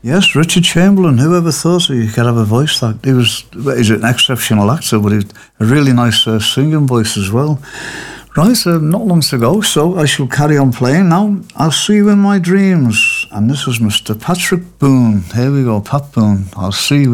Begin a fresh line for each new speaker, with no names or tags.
Yes, Richard Chamberlain. Whoever thought he could have a voice like he's an exceptional actor, but he's a really nice singing voice as well. Right, not long to go, so I shall carry on playing now. I'll see you in my dreams. And this is Mr. Patrick Boone. Here we go, Pat Boone. I'll see you